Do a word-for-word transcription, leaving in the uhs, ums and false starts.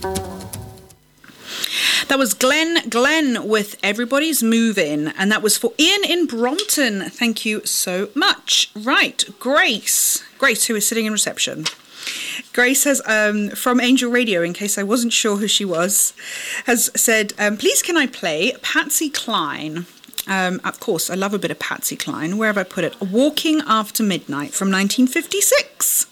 That was Glenn Glenn with Everybody's Moving, and that was for Ian in Brompton. Thank you so much. Right, Grace. Grace, who is sitting in reception. Grace has, um, from Angel Radio, in case I wasn't sure who she was, has said, um, please can I play Patsy Cline? Um, of course, I love a bit of Patsy Cline. Where have I put it? Walking After Midnight from nineteen fifty-six.